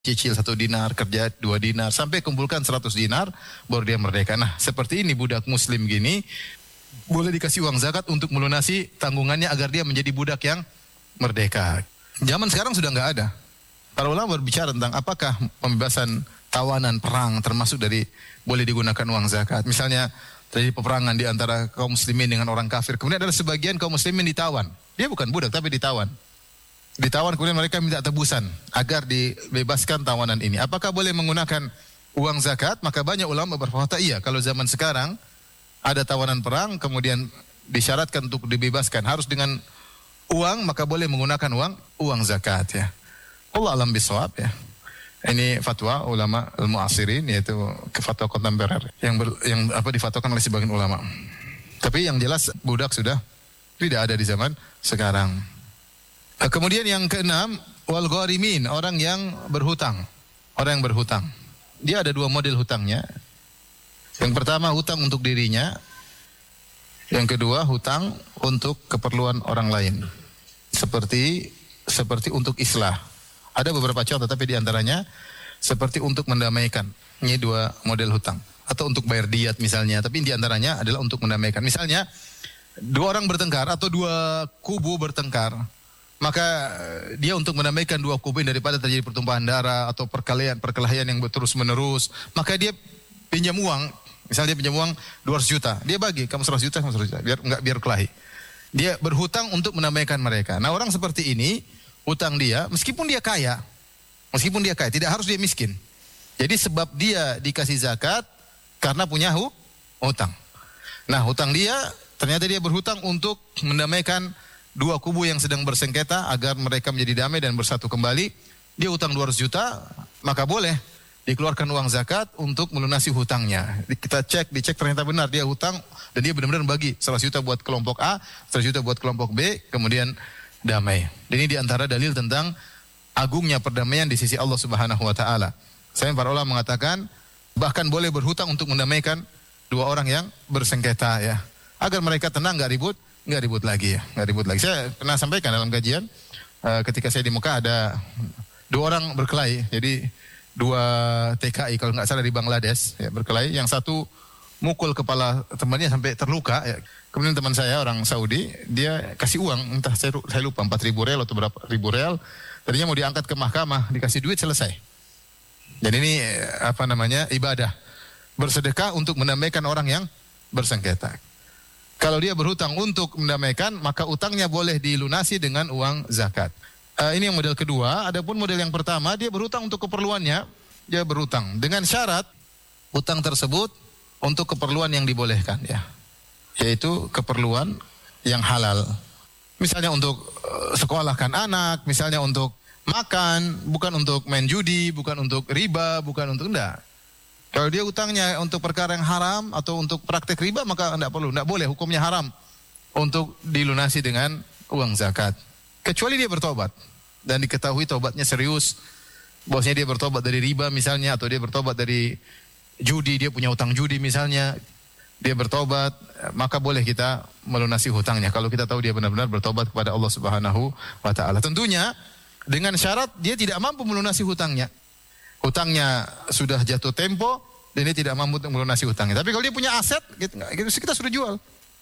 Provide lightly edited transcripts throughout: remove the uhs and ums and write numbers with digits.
cicil 1 dinar, kerja 2 dinar, sampai kumpulkan 100 dinar, baru dia merdeka. Nah, seperti ini budak muslim gini, boleh dikasih uang zakat untuk melunasi tanggungannya agar dia menjadi budak yang merdeka. Zaman sekarang sudah nggak ada. Para ulama berbicara tentang apakah pembebasan tawanan perang termasuk dari boleh digunakan uang zakat. Misalnya terjadi peperangan di antara kaum muslimin dengan orang kafir, kemudian ada sebagian kaum muslimin ditawan. Dia bukan budak tapi ditawan. Ditawan kemudian mereka minta tebusan agar dibebaskan tawanan ini. Apakah boleh menggunakan uang zakat? Maka banyak ulama berfatwa iya. Kalau zaman sekarang ada tawanan perang kemudian disyaratkan untuk dibebaskan harus dengan uang, maka boleh menggunakan uang zakat ya. Allah alam bisawab ya. Ini fatwa ulama al-mu'asirin, yaitu fatwa kontemporer yang difatwakan oleh sebagian ulama. Tapi yang jelas budak sudah tidak ada di zaman sekarang. Kemudian yang keenam, wal gharimin, orang yang berhutang. Orang yang berhutang. Dia ada 2 model hutangnya. Yang pertama hutang untuk dirinya. Yang kedua hutang untuk keperluan orang lain. Seperti untuk islah. Ada beberapa contoh tapi diantaranya seperti untuk mendamaikan. Ini 2 model hutang. Atau untuk bayar diat misalnya. Tapi diantaranya adalah untuk mendamaikan. Misalnya 2 orang bertengkar atau 2 kubu bertengkar. Maka dia untuk mendamaikan 2 kubu daripada terjadi pertumpahan darah atau perkelahian yang terus menerus, maka dia pinjam uang. Misalnya dia pinjam uang 200 juta, dia bagi kamu 100 juta, kamu 100 juta, biar kelahi. Dia berhutang untuk mendamaikan mereka. Nah, orang seperti ini hutang dia meskipun dia kaya, tidak harus dia miskin. Jadi sebab dia dikasih zakat karena punya hutang. Nah, hutang dia ternyata dia berhutang untuk mendamaikan 2 kubu yang sedang bersengketa agar mereka menjadi damai dan bersatu kembali. Dia hutang 200 juta, maka boleh dikeluarkan uang zakat untuk melunasi hutangnya. Kita dicek ternyata benar dia hutang dan dia benar-benar bagi 100 juta buat kelompok A, 100 juta buat kelompok B, kemudian damai. Dan ini diantara dalil tentang agungnya perdamaian di sisi Allah Subhanahu wa taala. Para ulama mengatakan bahkan boleh berhutang untuk mendamaikan 2 orang yang bersengketa ya. Agar mereka tenang, enggak ribut lagi. Saya pernah sampaikan dalam kajian ketika saya di Mekah ada 2 orang berkelahi. Jadi 2 TKI kalau nggak salah di Bangladesh ya, berkelahi. Yang satu mukul kepala temannya sampai terluka. Ya. Kemudian teman saya orang Saudi dia kasih uang, entah saya lupa 4.000 rial atau berapa ribu rial. Tadinya mau diangkat ke mahkamah, dikasih duit selesai. Dan ini ibadah bersedekah untuk mendamaikan orang yang bersengketa. Kalau dia berhutang untuk mendamaikan, maka utangnya boleh dilunasi dengan uang zakat. Ini yang model kedua. Adapun model yang pertama, dia berhutang untuk keperluannya. Dia berhutang dengan syarat hutang tersebut untuk keperluan yang dibolehkan, ya, yaitu keperluan yang halal. Misalnya untuk sekolahkan anak, misalnya untuk makan, bukan untuk main judi, bukan untuk riba, bukan untuk enggak. Kalau dia utangnya untuk perkara yang haram atau untuk praktek riba, maka enggak boleh, hukumnya haram untuk dilunasi dengan uang zakat. Kecuali dia bertobat dan diketahui tobatnya serius, bahwasanya dia bertobat dari riba misalnya, atau dia bertobat dari judi, dia punya utang judi misalnya, dia bertobat, maka boleh kita melunasi hutangnya kalau kita tahu dia benar-benar bertobat kepada Allah Subhanahu wa taala. Tentunya dengan syarat dia tidak mampu melunasi hutangnya. Hutangnya sudah jatuh tempo dan dia tidak mampu untuk melunasi hutangnya. Tapi kalau dia punya aset, kita suruh jual.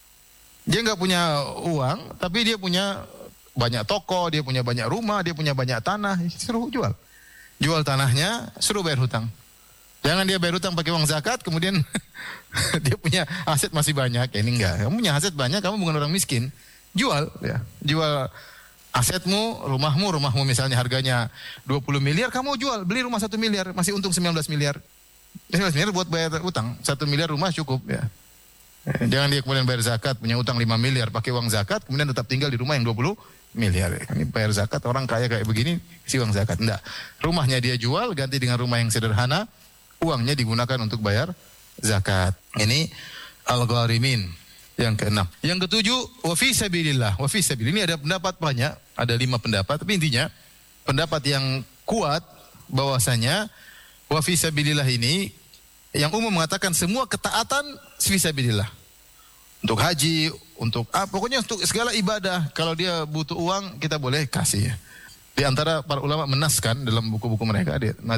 Dia nggak punya uang, tapi dia punya banyak toko, dia punya banyak rumah, dia punya banyak tanah, suruh jual. Jual tanahnya, suruh bayar hutang. Jangan dia bayar hutang pakai uang zakat, kemudian dia punya aset masih banyak. Ya, ini enggak. Kamu punya aset banyak, kamu bukan orang miskin. Jual, ya. Jual asetmu, rumahmu misalnya harganya 20 miliar, kamu jual, beli rumah 1 miliar, masih untung 19 miliar. 19 miliar buat bayar utang, 1 miliar rumah cukup, ya. Jangan dia kemudian bayar zakat, punya utang 5 miliar, pakai uang zakat, kemudian tetap tinggal di rumah yang 20 miliar. Ini bayar zakat, orang kaya kayak begini, isi uang zakat. Enggak. Rumahnya dia jual, ganti dengan rumah yang sederhana, uangnya digunakan untuk bayar zakat. Ini al-gharimin. Yang keenam. Yang ketujuh, wa fi sabilillah. Wa fi sabilillah. Ini ada pendapat banyak, ada 5 pendapat, tapi intinya pendapat yang kuat bahwasanya wa fi sabilillah ini yang umum mengatakan semua ketaatan fi sabilillah. Untuk haji, untuk pokoknya untuk segala ibadah, kalau dia butuh uang kita boleh kasih. Di antara para ulama menaskan dalam buku-buku mereka,